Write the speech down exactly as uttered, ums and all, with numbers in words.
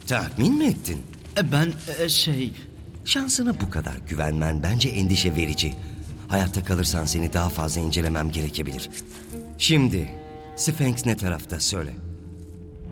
Tahmin mi ettin? E, Ben e, şey... Şansına bu kadar güvenmen bence endişe verici. Hayatta kalırsan seni daha fazla incelemem gerekebilir. Şimdi, Sphinx ne tarafta söyle.